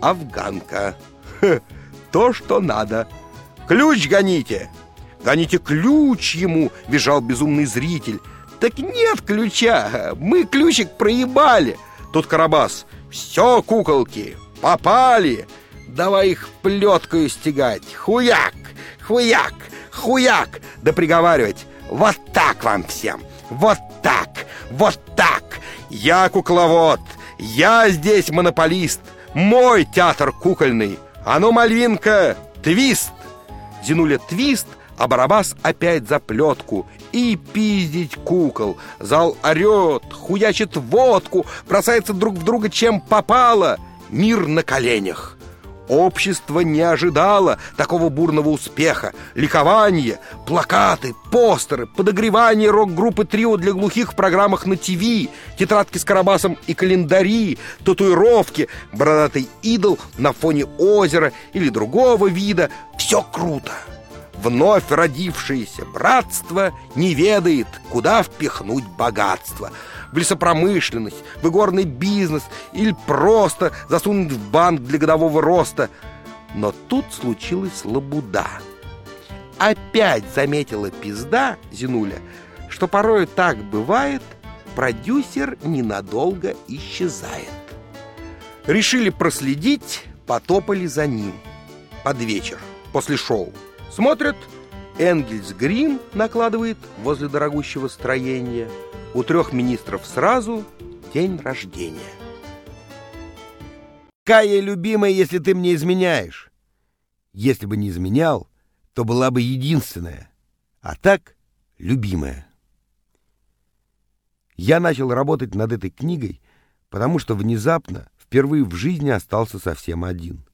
афганка. То, что надо. Ключ гоните! Гоните ключ ему, визжал безумный зритель. Так нет ключа, мы ключик проебали. Тут Карабас: все, куколки, попали. Давай их плеткою стегать. Хуяк, хуяк, хуяк. Да приговаривать: вот так вам всем, вот так, вот так. Я кукловод, я здесь монополист. Мой театр кукольный. А ну, Мальвинка, твист. Зинуля твист, а Барабас опять за плетку. И пиздить кукол. Зал орет, хуячит водку, бросается друг в друга чем попало. Мир на коленях. Общество не ожидало такого бурного успеха. Ликование, плакаты, постеры, подогревание рок-группы «Трио» для глухих в программах на ТВ, тетрадки с Карабасом и календари, татуировки, бородатый идол на фоне озера или другого вида. Все круто. Вновь родившееся братство не ведает, куда впихнуть богатство. В лесопромышленность, в игорный бизнес или просто засунуть в банк для годового роста. Но тут случилась лабуда. Опять заметила пизда Зинуля, что порой так бывает, продюсер ненадолго исчезает. Решили проследить, потопали за ним. Под вечер, после шоу. Смотрят, Энгельс Грин накладывает возле дорогущего строения. У 3 министров сразу день рождения. Какая любимая, если ты мне изменяешь? Если бы не изменял, то была бы единственная. А так, любимая. Я начал работать над этой книгой, потому что внезапно, впервые в жизни остался совсем один.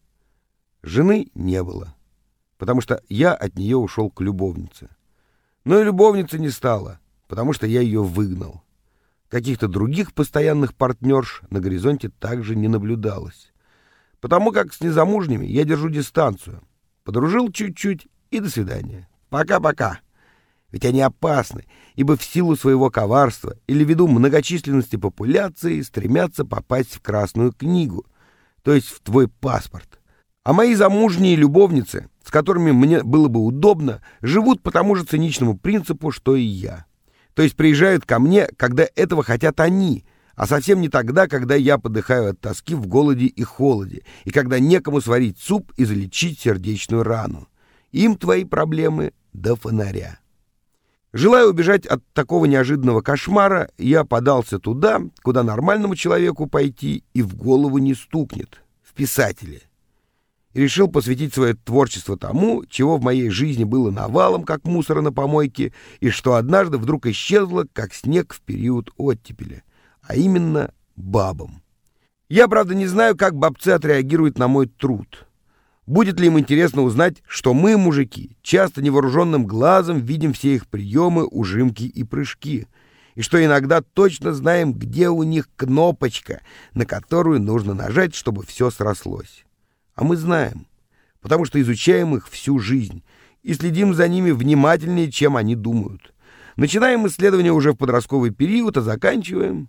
Жены не было, потому что я от нее ушел к любовнице. Но и любовницы не стало, потому что я ее выгнал. Каких-то других постоянных партнерш на горизонте также не наблюдалось. Потому как с незамужними я держу дистанцию. Подружил чуть-чуть и до свидания. Пока-пока. Ведь они опасны, ибо в силу своего коварства или ввиду многочисленности популяции стремятся попасть в Красную книгу, то есть в твой паспорт. А мои замужние любовницы, с которыми мне было бы удобно, живут по тому же циничному принципу, что и я. То есть приезжают ко мне, когда этого хотят они, а совсем не тогда, когда я подыхаю от тоски в голоде и холоде, и когда некому сварить суп и залечить сердечную рану. Им твои проблемы до фонаря. Желая убежать от такого неожиданного кошмара, я подался туда, куда нормальному человеку пойти и в голову не стукнет, в писатели. И решил посвятить свое творчество тому, чего в моей жизни было навалом, как мусора на помойке, и что однажды вдруг исчезло, как снег в период оттепели, а именно бабам. Я, правда, не знаю, как бабцы отреагируют на мой труд. Будет ли им интересно узнать, что мы, мужики, часто невооруженным глазом видим все их приемы, ужимки и прыжки, и что иногда точно знаем, где у них кнопочка, на которую нужно нажать, чтобы все срослось. А мы знаем, потому что изучаем их всю жизнь и следим за ними внимательнее, чем они думают. Начинаем исследования уже в подростковый период, а заканчиваем...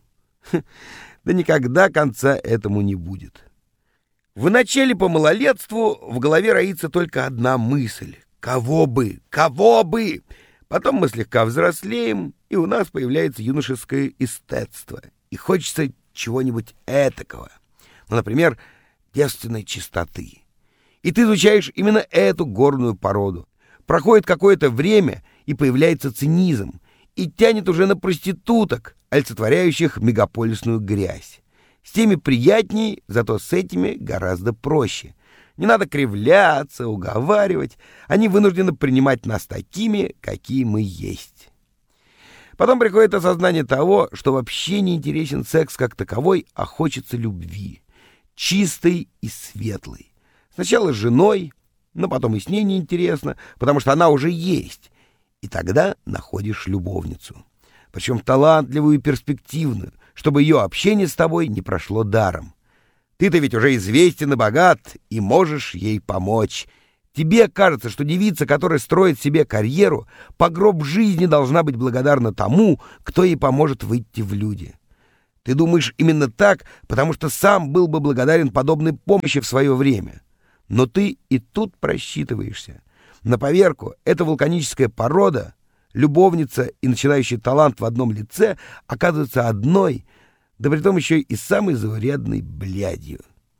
Да никогда конца этому не будет. В начале по малолетству в голове роится только одна мысль. Кого бы? Кого бы? Потом мы слегка взрослеем, и у нас появляется юношеское эстетство. И хочется чего-нибудь этакого. Ну, например, девственной чистоты. И ты изучаешь именно эту горную породу. Проходит какое-то время, и появляется цинизм, и тянет уже на проституток, олицетворяющих мегаполисную грязь. С теми приятней, зато с этими гораздо проще. Не надо кривляться, уговаривать. Они вынуждены принимать нас такими, какие мы есть. Потом приходит осознание того, что вообще не интересен секс как таковой, а хочется любви. Чистой и светлой. Сначала с женой, но потом и с ней неинтересно, потому что она уже есть. И тогда находишь любовницу. Причем талантливую и перспективную, чтобы ее общение с тобой не прошло даром. Ты-то ведь уже известен и богат, и можешь ей помочь. Тебе кажется, что девица, которая строит себе карьеру, по гроб жизни должна быть благодарна тому, кто ей поможет выйти в люди. Ты думаешь именно так, потому что сам был бы благодарен подобной помощи в свое время. Но ты и тут просчитываешься. На поверку, эта вулканическая порода, любовница и начинающий талант в одном лице, оказывается одной, да притом еще и самой заурядной блядью.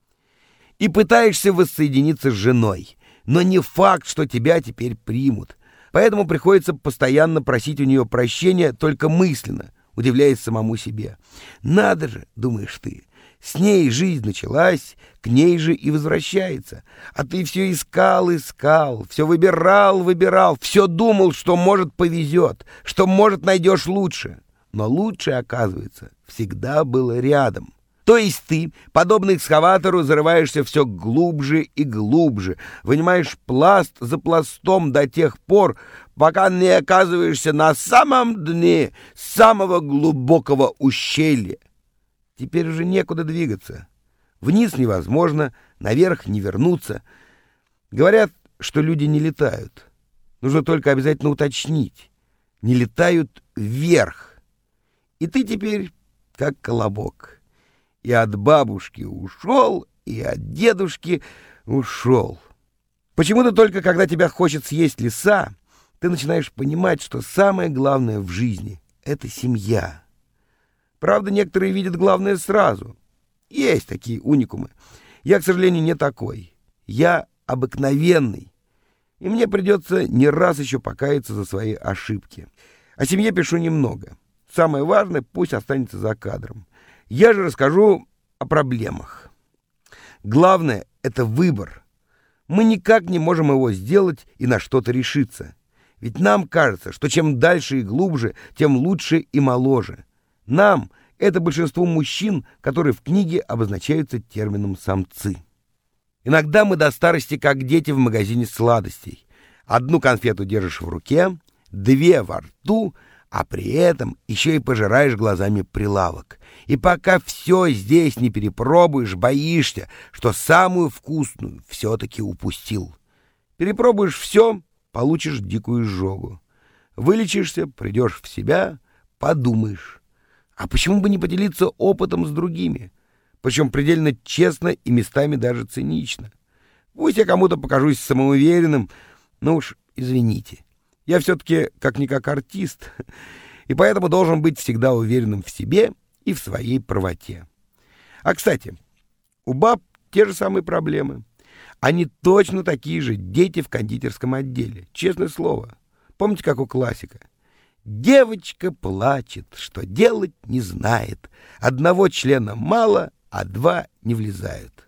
И пытаешься воссоединиться с женой, но не факт, что тебя теперь примут. Поэтому приходится постоянно просить у нее прощения только мысленно, удивляясь самому себе. Надо же, думаешь ты, с ней жизнь началась, к ней же и возвращается. А ты все искал, все выбирал, все думал, что, может, повезет, что, может, найдешь лучше. Но лучшее, оказывается, всегда было рядом. То есть ты, подобно экскаватору, зарываешься все глубже и глубже, вынимаешь пласт за пластом до тех пор, пока не оказываешься на самом дне самого глубокого ущелья. Теперь уже некуда двигаться. Вниз невозможно, наверх не вернуться. Говорят, что люди не летают. Нужно только обязательно уточнить. Не летают вверх. И ты теперь как колобок. И от бабушки ушел, и от дедушки ушел. Почему-то только когда тебя хочет съесть лиса, ты начинаешь понимать, что самое главное в жизни — это семья. Правда, некоторые видят главное сразу. Есть такие уникумы. Я, к сожалению, не такой. Я обыкновенный. И мне придется не раз еще покаяться за свои ошибки. О семье пишу немного. Самое важное пусть останется за кадром. Я же расскажу о проблемах. Главное — это выбор. Мы никак не можем его сделать и на что-то решиться. Ведь нам кажется, что чем дальше и глубже, тем лучше и моложе. Нам — это большинство мужчин, которые в книге обозначаются термином «самцы». Иногда мы до старости как дети в магазине сладостей. Одну конфету держишь в руке, две во рту, а при этом еще и пожираешь глазами прилавок. И пока все здесь не перепробуешь, боишься, что самую вкусную все-таки упустил. Перепробуешь все — получишь дикую изжогу. Вылечишься, придешь в себя, подумаешь. А почему бы не поделиться опытом с другими? Причем предельно честно и местами даже цинично. Пусть я кому-то покажусь самоуверенным, но уж извините. Я все-таки как-никак артист, и поэтому должен быть всегда уверенным в себе и в своей правоте. А, кстати, у баб те же самые проблемы. Они точно такие же дети в кондитерском отделе, честное слово. Помните, как у классика? Девочка плачет, что делать не знает. Одного члена мало, а два не влезают.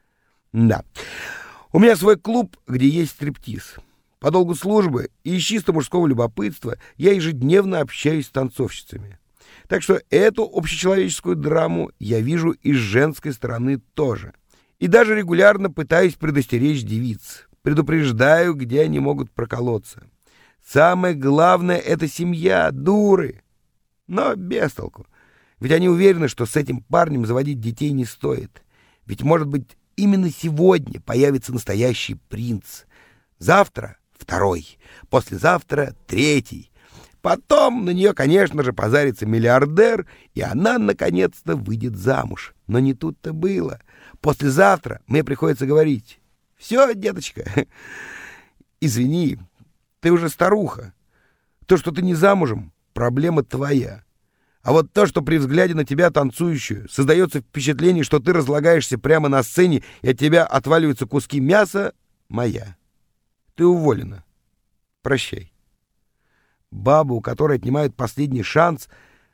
Да, у меня свой клуб, где есть стриптиз. По долгу службы и из чисто мужского любопытства я ежедневно общаюсь с танцовщицами. Так что эту общечеловеческую драму я вижу и с женской стороны тоже. И даже регулярно пытаюсь предостеречь девиц. Предупреждаю, где они могут проколоться. Самое главное — это семья, дуры. Но без толку. Ведь они уверены, что с этим парнем заводить детей не стоит. Ведь, может быть, именно сегодня появится настоящий принц. Завтра — второй, послезавтра — третий. Потом на нее, конечно же, позарится миллиардер, и она, наконец-то, выйдет замуж. Но не тут-то было. Послезавтра мне приходится говорить: «Все, деточка, извини, ты уже старуха. То, что ты не замужем, проблема твоя. А вот то, что при взгляде на тебя танцующую создается впечатление, что ты разлагаешься прямо на сцене и от тебя отваливаются куски мяса, моя. Ты уволена. Прощай». Баба, у которой отнимают последний шанс,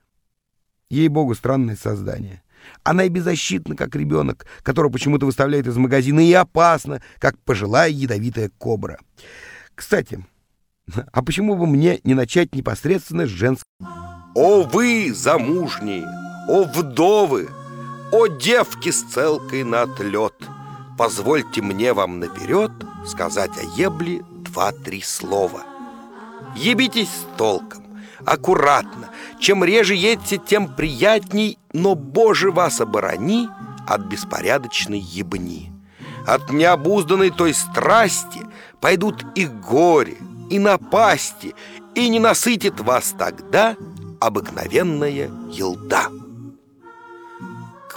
ей-богу, странное создание. Она и беззащитна, как ребенок, которого почему-то выставляют из магазина, и опасна, как пожилая ядовитая кобра. Кстати, а почему бы мне не начать непосредственно с женского? О вы, замужние, о вдовы, о девки с целкой на отлет, позвольте мне вам наперед сказать о ебле 2-3 слова. Ебитесь с толком, аккуратно. Чем реже едьте, тем приятней, но, Боже, вас оборони от беспорядочной ебни. От необузданной той страсти пойдут и горе, и напасти, и не насытит вас тогда обыкновенная елда.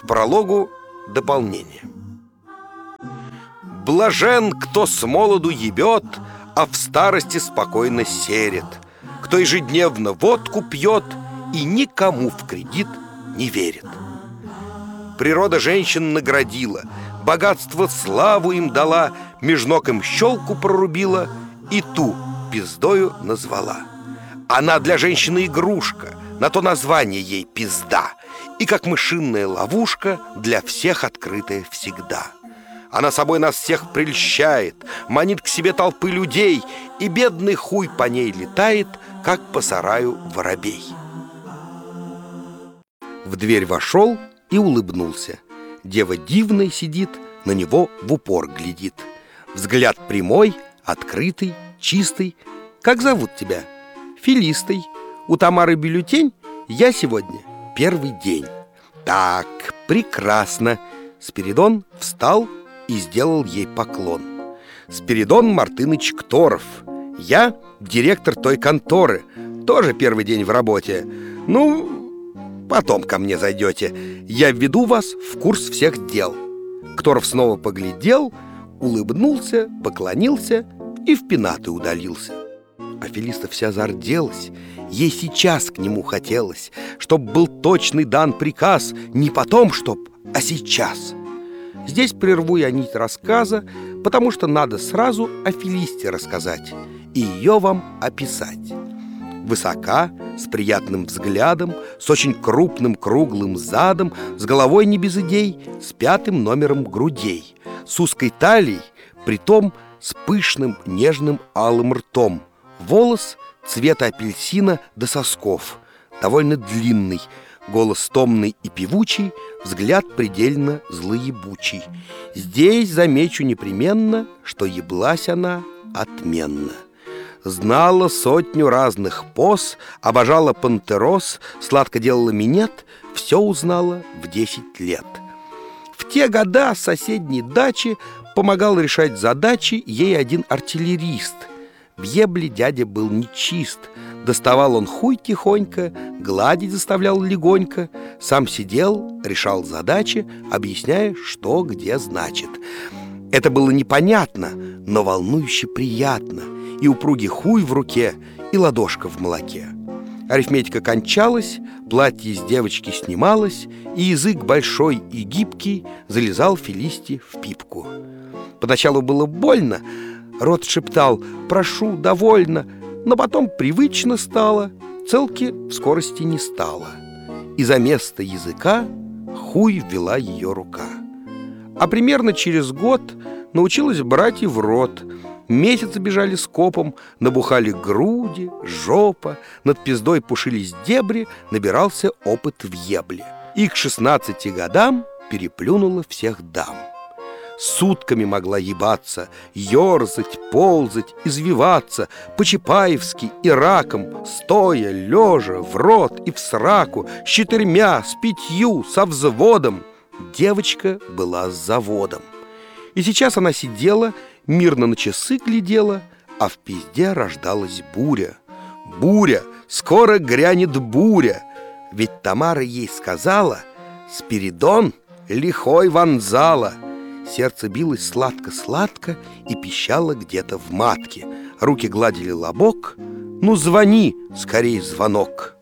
прологу дополнение. Блажен, кто с молоду ебет, а в старости спокойно серет, кто ежедневно водку пьет и никому в кредит не верит. Природа женщин наградила, богатство славу им дала, меж ног им щелку прорубила и ту пиздою назвала. Она для женщины игрушка, на то название ей пизда, и как мышиная ловушка для всех открытая всегда. Она собой нас всех прельщает, манит к себе толпы людей, и бедный хуй по ней летает, как по сараю воробей. В дверь вошел и улыбнулся. Дева дивная сидит, на него в упор глядит. Взгляд прямой, открытый, чистый. Как зовут тебя? Филистой. У Тамары бюллетень? Я сегодня первый день. Так, прекрасно. Спиридон встал и сделал ей поклон. Спиридон Мартыныч Кторов. Я директор той конторы. Тоже первый день в работе. Ну, потом ко мне зайдете. Я введу вас в курс всех дел. Кторов снова поглядел, улыбнулся, поклонился и в пенаты удалился. А Филиста вся зарделась. Ей сейчас к нему хотелось, чтоб был точный дан приказ, не потом чтоб, а сейчас. Здесь прерву я нить рассказа, потому что надо сразу о Филисте рассказать и ее вам описать. Высока, с приятным взглядом, с очень крупным круглым задом, с головой не без идей, с 5 номером грудей, с узкой талией, притом с пышным нежным алым ртом, волос цвета апельсина до сосков, довольно длинный, голос томный и певучий, взгляд предельно злоебучий. Здесь замечу непременно, что еблась она отменно. Знала 100 разных поз, обожала пантерос, сладко делала минет, все узнала в 10 лет. В те года с соседней дачи помогал решать задачи ей один артиллерист. В ебле дядя был нечист, доставал он хуй тихонько, гладить заставлял легонько, сам сидел, решал задачи, объясняя, что где значит. Это было непонятно, но волнующе приятно, и упругий хуй в руке, и ладошка в молоке. Арифметика кончалась, платье с девочки снималось, и язык большой и гибкий залезал Филисте в пипку. Поначалу было больно, рот шептал «прошу, довольно», но потом привычно стало, целки в скорости не стало. И за место языка хуй ввела ее рука. А примерно через год научилась брать и в рот. Месяцы бежали скопом, набухали груди, жопа, над пиздой пушились дебри, набирался опыт в ебле. И к 16 годам переплюнула всех дам. Сутками могла ебаться, ерзать, ползать, извиваться, по-чапаевски и раком, стоя, лежа, в рот и в сраку, с 4, с 5, со взводом. Девочка была с заводом. И сейчас она сидела, мирно на часы глядела, а в пизде рождалась буря. Буря! Скоро грянет буря! Ведь Тамара ей сказала: «Спиридон лихой вонзала». Сердце билось сладко-сладко и пищало где-то в матке. Руки гладили лобок. «Ну, звони, скорей звонок!»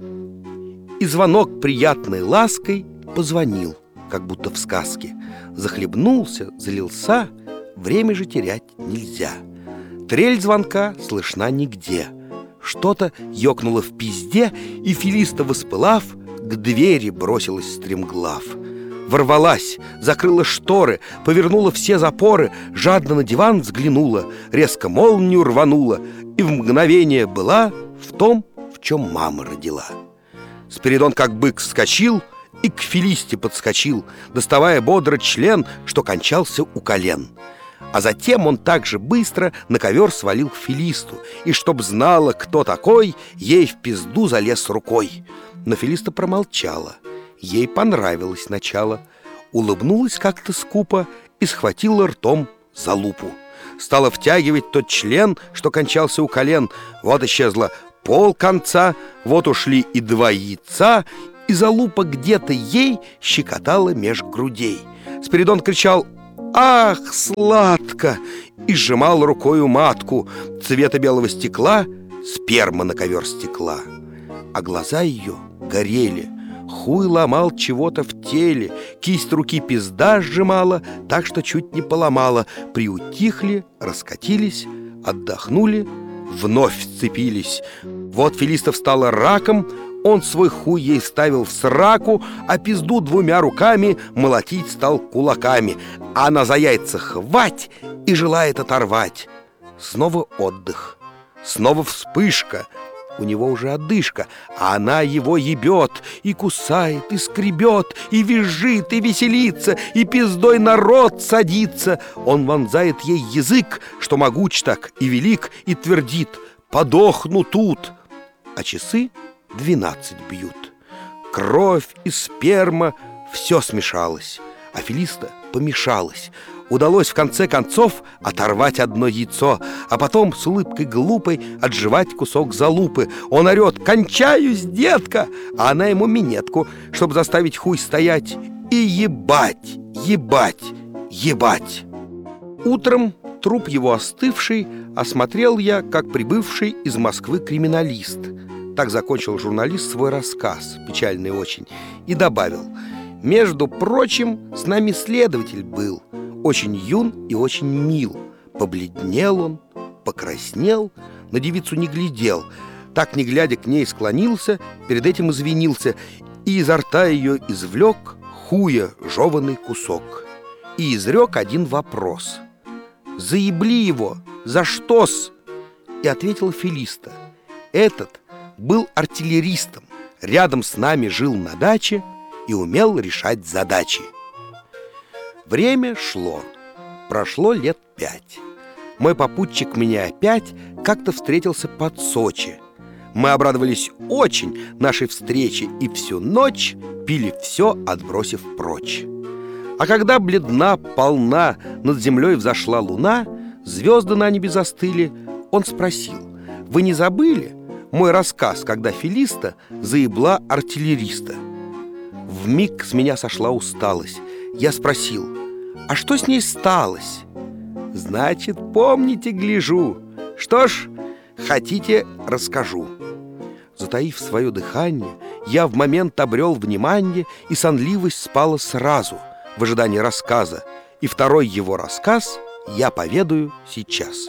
И звонок приятной лаской позвонил, как будто в сказке. Захлебнулся, залился, время же терять нельзя. Трель звонка слышна нигде. Что-то ёкнуло в пизде, и Филиста, воспылав, к двери бросилась стремглав. Ворвалась, закрыла шторы, повернула все запоры, жадно на диван взглянула, резко молнию рванула и в мгновение была в том, в чем мама родила. Спиридон как бык вскочил и к Филисте подскочил, доставая бодро член, что кончался у колен. А затем он так же быстро на ковер свалил Филисту, и чтоб знала, кто такой, ей в пизду залез рукой. Но Филиста промолчала. Ей понравилось начало. Улыбнулась как-то скупо и схватила ртом за лупу. Стала втягивать тот член, что кончался у колен. Вот исчезла полконца, вот ушли и 2 яйца, и залупа где-то ей щекотала меж грудей. Спиридон кричал: «Ах, сладко!» и сжимал рукою матку цвета белого стекла, сперма на ковер стекла. А глаза ее горели, хуй ломал чего-то в теле, кисть руки пизда сжимала, так что чуть не поломала. Приутихли, раскатились, отдохнули, вновь сцепились. Вот Филиста стала раком, он свой хуй ей ставил в сраку, а пизду двумя руками молотить стал кулаками. А она за яйца хвать и желает оторвать. Снова отдых, снова вспышка. У него уже одышка, а она его ебет, и кусает, и скребет, и визжит, и веселится, и пиздой народ садится. Он вонзает ей язык, что могуч так и велик, и твердит: «Подохну тут!» А часы 12 бьют. Кровь и сперма — все смешалось, а Филиста помешалась. Удалось в конце концов оторвать одно яйцо, а потом с улыбкой глупой отжевать кусок залупы. Он орет: «Кончаюсь, детка!» А она ему минетку, чтобы заставить хуй стоять. И ебать, ебать, ебать. Утром труп его остывший осмотрел я, как прибывший из Москвы криминалист. Так закончил журналист свой рассказ, печальный очень, и добавил: «Между прочим, с нами следователь был, очень юн и очень мил. Побледнел он, покраснел, на девицу не глядел. Так, не глядя, к ней склонился, перед этим извинился, и изо рта ее извлек хуя жеванный кусок. И изрек один вопрос: «Заебли его, за что-с?» И ответил Филиста: «Этот был артиллеристом, рядом с нами жил на даче и умел решать задачи». Время шло. Прошло лет 5. Мой попутчик меня опять как-то встретился под Сочи. Мы обрадовались очень нашей встрече и всю ночь пили все, отбросив прочь. А когда бледна, полна, над землей взошла луна, звезды на небе застыли, он спросил: «Вы не забыли мой рассказ, когда Филиста заебла артиллериста?» Вмиг с меня сошла усталость. Я спросил: «А что с ней сталось?» «Значит, помните, гляжу. Что ж, хотите, расскажу». Затаив свое дыхание, я в момент обрел внимание, и сонливость спала сразу в ожидании рассказа. И второй его рассказ я поведаю сейчас.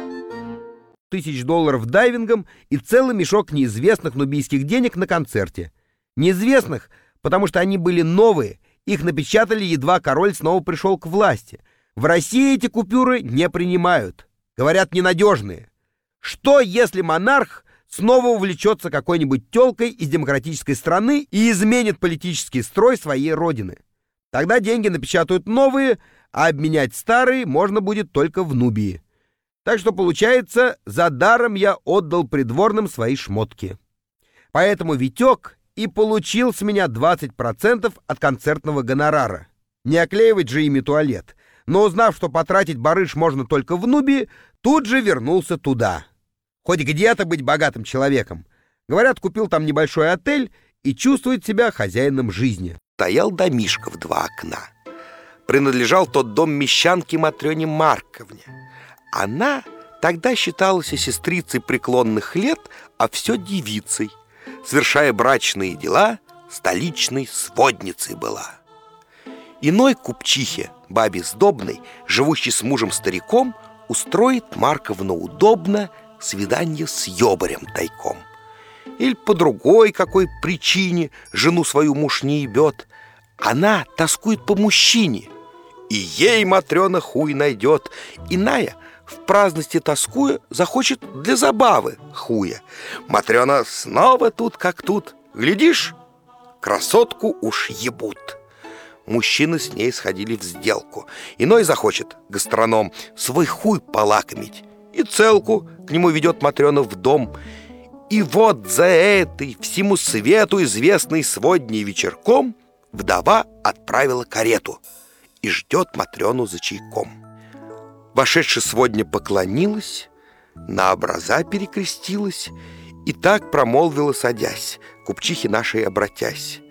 $1000 дайвингом и целый мешок неизвестных нубийских денег на концерте. Неизвестных, потому что они были новые. Их напечатали, едва король снова пришел к власти. В России эти купюры не принимают. Говорят, ненадежные. Что, если монарх снова увлечется какой-нибудь тёлкой из демократической страны и изменит политический строй своей родины? Тогда деньги напечатают новые, а обменять старые можно будет только в Нубии. Так что, получается, за даром я отдал придворным свои шмотки. Поэтому Витек и получил с меня 20% от концертного гонорара. Не оклеивать же ими туалет. Но узнав, что потратить барыш можно только в Нубии, тут же вернулся туда. Хоть где-то быть богатым человеком. Говорят, купил там небольшой отель и чувствует себя хозяином жизни. Стоял домишко в 2 окна. Принадлежал тот дом мещанке Матрёне Марковне. Она тогда считалась сестрицей преклонных лет, а все девицей. Совершая брачные дела, столичной сводницей была. Иной купчихе, бабе сдобной, живущей с мужем-стариком, устроит Марковна удобно свидание с ёбарем тайком. Или по другой какой причине жену свою муж не ебет. Она тоскует по мужчине, и ей Матрёна хуй найдет. Иная, в праздности тоскуя, захочет для забавы хуя. Матрёна снова тут как тут. Глядишь, красотку уж ебут. Мужчины с ней сходили в сделку. Иной захочет, гастроном, свой хуй полакомить, и целку к нему ведет Матрёна в дом. И вот за этой всему свету известной сводней вечерком вдова отправила карету и ждет Матрёну за чайком. Вошедшая сводня поклонилась, на образа перекрестилась и так промолвила, садясь, купчихе нашей обратясь: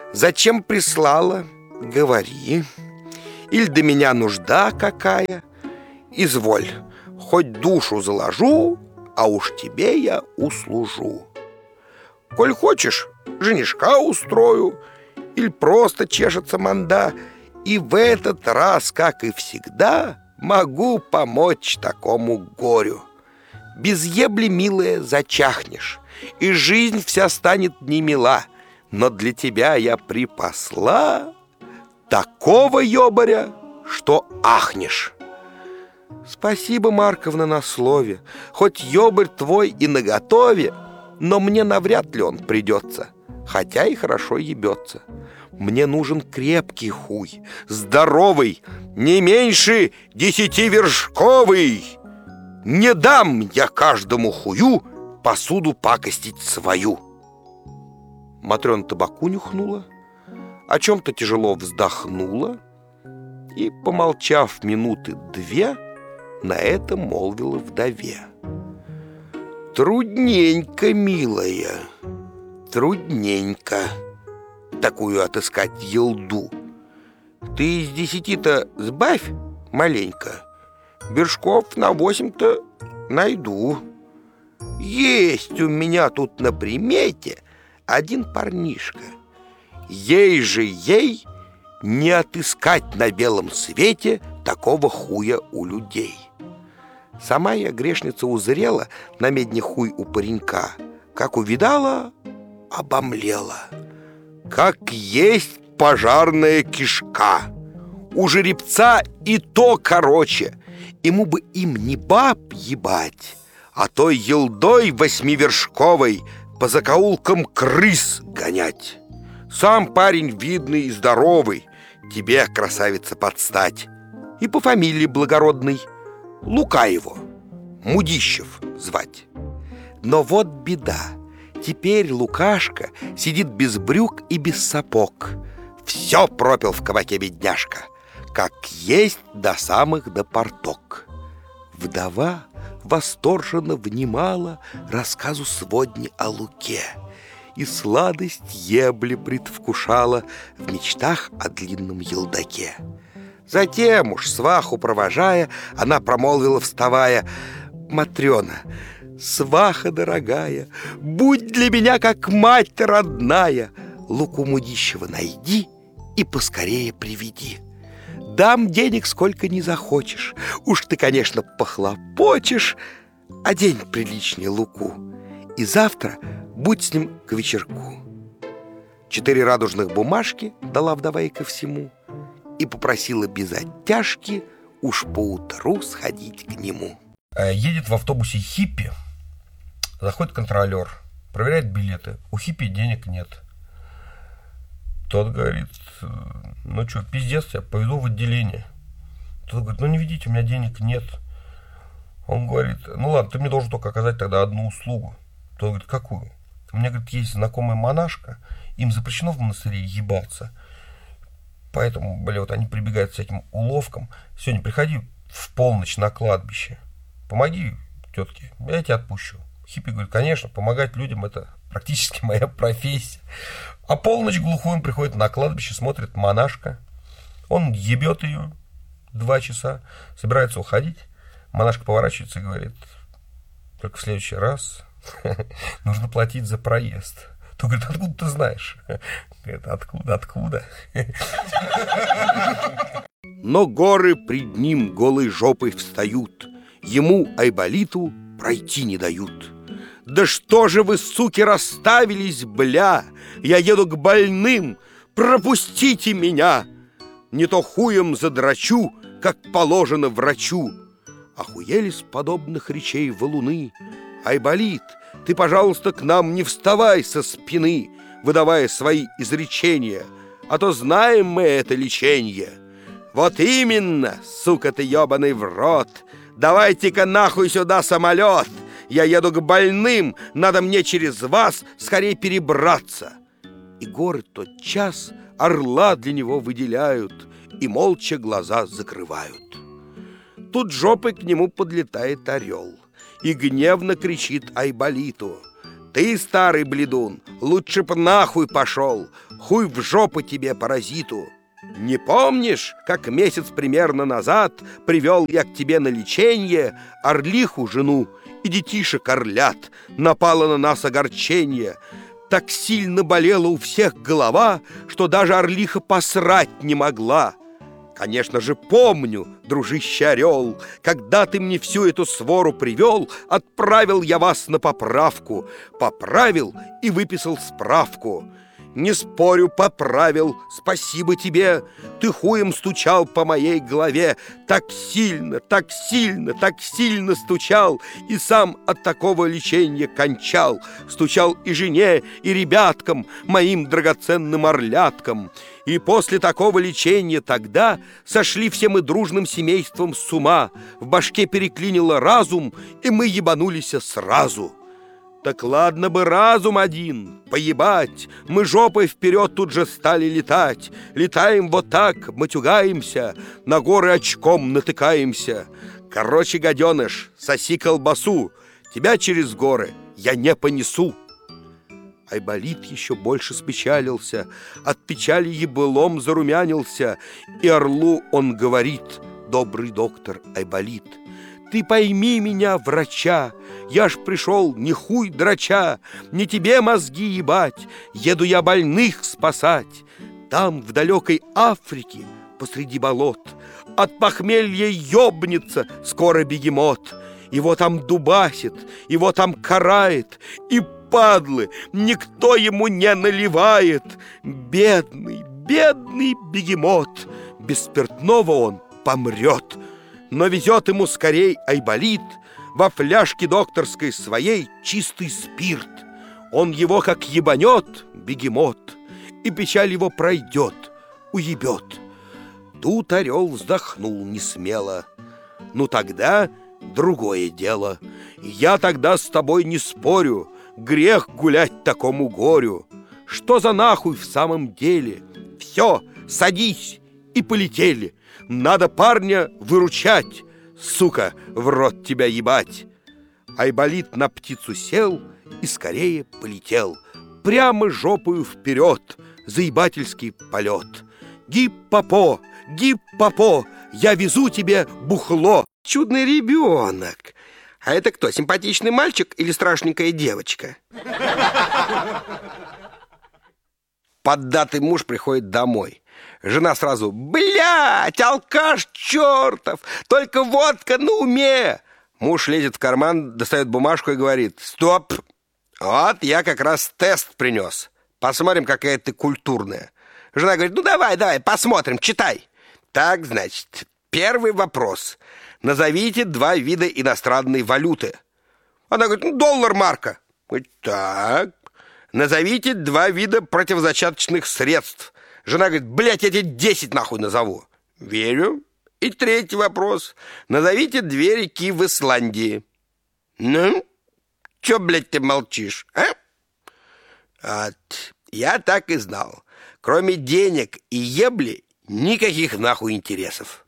Зачем прислала? Говори. Иль до меня нужда какая? Изволь, хоть душу заложу, а уж тебе я услужу. Коль хочешь, женишка устрою, или просто чешется манда, и в этот раз, как и всегда, могу помочь такому горю. Без ебли, милая, зачахнешь, и жизнь вся станет немила, но для тебя я припасла такого ёбаря, что ахнешь. Спасибо, Марковна, на слове. Хоть ёбарь твой и наготове, но мне навряд ли он придется, хотя и хорошо ебется. Мне нужен крепкий хуй, здоровый, не меньше 10-вершковый. Не дам я каждому хую посуду пакостить свою. Матрёна табаку нюхнула, о чем-то тяжело вздохнула и, помолчав минуты 2, на это молвила вдове: трудненько, милая, трудненько такую отыскать елду. Ты из 10-то сбавь маленько, вершков на 8-то найду. Есть у меня тут на примете один парнишка. Ей же ей не отыскать на белом свете такого хуя у людей. Сама я, грешница, узрела на медне хуй у паренька, как увидала, обомлела. Как есть пожарная кишка. У жеребца и то короче. Ему бы им не баб ебать, а той елдой 8-вершковой по закоулкам крыс гонять. Сам парень видный и здоровый, тебе, красавица, подстать. И по фамилии благородной Лука его, Мудищев звать. Но вот беда. Теперь Лукашка сидит без брюк и без сапог. Все пропил в кабаке бедняжка, как есть до самых до порток. Вдова восторженно внимала рассказу сводни о Луке и сладость ебли предвкушала в мечтах о длинном елдаке. Затем уж, сваху провожая, она промолвила, вставая: «Матрёна, сваха дорогая, будь для меня как мать родная, Луку Мудищева найди и поскорее приведи. Дам денег сколько не захочешь, уж ты, конечно, похлопочешь, одень приличнее Луку, и завтра будь с ним к вечерку». 4 радужных бумажки дала вдова и ко всему и попросила без оттяжки уж поутру сходить к нему. Едет в автобусе хиппи, заходит контролер, проверяет билеты. У хиппи денег нет. Тот говорит: ну что, пиздец, я поведу в отделение. Тот говорит: ну не ведите, у меня денег нет. Он говорит: ну ладно, ты мне должен только оказать тогда одну услугу. Тот говорит: какую? У меня, говорит, есть знакомая монашка, им запрещено в монастыре ебаться. Поэтому, вот они прибегают к всяким уловкам. Сегодня приходи в полночь на кладбище. Помоги тетке, я тебя отпущу. Хиппи говорит: конечно, помогать людям — это практически моя профессия. А полночь глухую он приходит на кладбище, смотрит монашка. Он ебет ее 2 часа, собирается уходить. Монашка поворачивается и говорит: только в следующий раз нужно платить за проезд. То говорит: откуда ты знаешь? Говорит: откуда? Но горы пред ним голой жопой встают, ему, Айболиту, пройти не дают. Да что же вы, суки, расставились, бля? Я еду к больным, пропустите меня! Не то хуем задрачу, как положено врачу. Охуели с подобных речей валуны. Айболит, ты, пожалуйста, к нам не вставай со спины, выдавая свои изречения, а то знаем мы это леченье. Вот именно, сука ты ебаный в рот. Давайте-ка нахуй сюда самолет. Я еду к больным, надо мне через вас скорее перебраться. И горы тотчас орла для него выделяют и молча глаза закрывают. Тут жопой к нему подлетает орел и гневно кричит Айболиту: Ты, старый бледун, лучше б нахуй пошел, хуй в жопу тебе, паразиту. Не помнишь, как месяц примерно назад привел я к тебе на леченье орлиху жену и детишек орлят? Напало на нас огорчение. Так сильно болела у всех голова, что даже орлиха посрать не могла. Конечно же, помню, дружище орел, когда ты мне всю эту свору привел, отправил я вас на поправку. Поправил и выписал справку. Не спорю, поправил, спасибо тебе. Ты хуем стучал по моей голове. Так сильно, так сильно, так сильно стучал, и сам от такого лечения кончал. Стучал и жене, и ребяткам, моим драгоценным орляткам. И после такого лечения тогда сошли все мы дружным семейством с ума. В башке переклинило разум, и мы ебанулись сразу. Так ладно бы разум один, поебать, мы жопой вперед тут же стали летать. Летаем вот так, матюгаемся, на горы очком натыкаемся. Короче, гаденыш, соси колбасу, тебя через горы я не понесу. Айболит еще больше спечалился, от печали ебылом зарумянился, и орлу он говорит: добрый доктор Айболит, ты пойми меня, врача, я ж пришел не хуй драча, не тебе мозги ебать, еду я больных спасать. Там, в далекой Африке, посреди болот, от похмелья ёбнется скоро бегемот. Его там дубасит, его там карает, и падлы никто ему не наливает. Бедный, бедный бегемот, без спиртного он помрет. Но везет ему скорей Айболит во фляжке докторской своей чистый спирт. Он его как ебанет, бегемот, и печаль его пройдет, уебет. Тут орел вздохнул несмело. Ну тогда другое дело. Я тогда с тобой не спорю, грех гулять такому горю. Что за нахуй в самом деле? Все, садись, и полетели. Надо парня выручать, сука, в рот тебя ебать. Айболит на птицу сел и скорее полетел, прямо жопою вперед, заебательский полет. Гип-попо, гип-попо, я везу тебе бухло. Чудный ребенок. А это кто, симпатичный мальчик или страшненькая девочка? Поддатый муж приходит домой. Жена сразу: блядь, алкаш чертов, только водка на уме. Муж лезет в карман, достает бумажку и говорит: стоп, вот я как раз тест принес. Посмотрим, какая ты культурная. Жена говорит: ну давай, посмотрим, читай. Так, значит, первый вопрос. Назовите 2 вида иностранной валюты. Она говорит: ну, доллар, марка. Говорит: так. Назовите 2 вида противозачаточных средств. Жена говорит: блядь, я тебе 10 нахуй назову. Верю. И третий вопрос. Назовите 2 реки в Исландии. Ну, чё, блядь, ты молчишь, а? Вот. Я так и знал. Кроме денег и ебли, никаких нахуй интересов.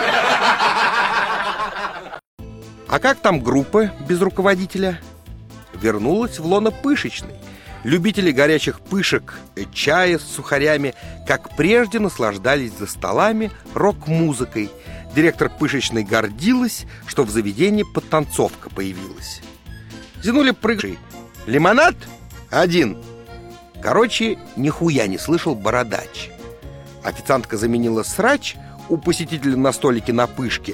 А как там группа без руководителя? Вернулась в лоно пышечной. Любители горячих пышек, чая с сухарями, как прежде, наслаждались за столами рок-музыкой. Директор пышечной гордилась, что в заведении подтанцовка появилась. Зинули прыгший. Лимонад? 1. Короче, нихуя не слышал бородач. Официантка заменила срач у посетителя на столике на пышке